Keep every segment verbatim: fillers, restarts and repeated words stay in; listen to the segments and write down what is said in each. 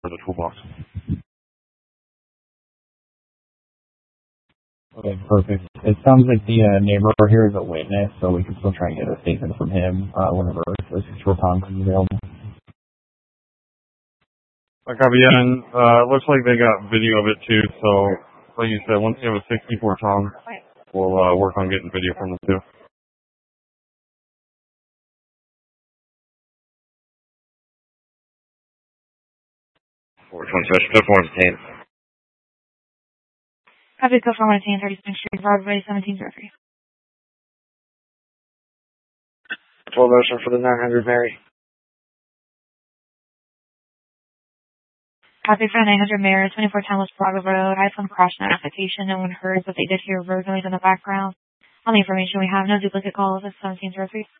for the toolbox. Okay, perfect. It sounds like the uh, neighbor here is a witness, so we can still try and get a statement from him uh, whenever the six-four pound comes available. I copy, yeah, and uh, looks like they got video of it too, so like you said, once you have a sixty-four Tom, we'll uh, work on getting video from them too. four twenty, special form obtained. Copy, go for one obtained, thirty-six Street, Broadway, seventeen zero three. twelve motion for the nine hundred Mary. Copy for the nine hundred Mary, twenty-four Townless Broadway Road. I had some crash notification. No one heard, but they did hear road noise in the background. On the information we have, no duplicate calls. It's seventeen zero three.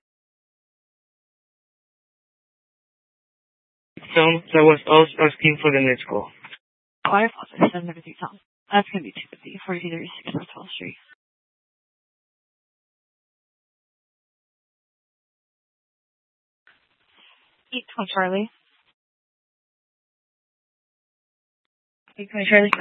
So, that was us asking for the next call. Oh, I apologize. seven zero three Tom. That's going to be two fifty, forty-two thirty-six North twelfth Street. eight twenty Charlie. eight twenty Charlie.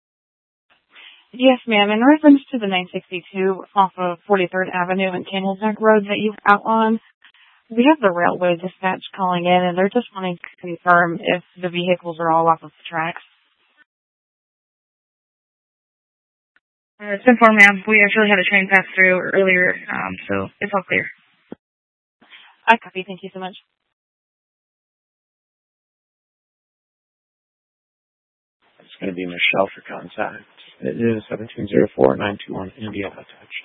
Yes, ma'am. In reference to the nine sixty-two off of forty-third Avenue and Camel's Neck Road that you outlined, we have the railway dispatch calling in, and they're just wanting to confirm if the vehicles are all off of the tracks. Uh, it's informed, ma'am. We actually had a train pass through earlier, um, so it's all clear. I copy. Thank you so much. It's going to be Michelle for contact. It is seventeen zero four nine two one Indiana attached.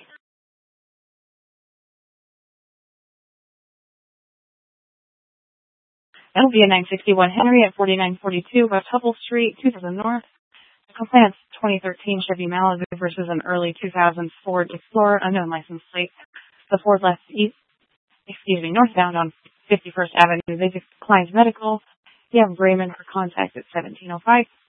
That'll be a nine sixty-one Henry at forty-nine forty-two West Hubble Street, two thousand North. The complainant's twenty thirteen Chevy Malibu versus an early two thousand Ford Explorer, unknown license plate. The Ford left east, excuse me, northbound on fifty-first Avenue. They declined medical. You have Raymond for contact at seventeen oh five.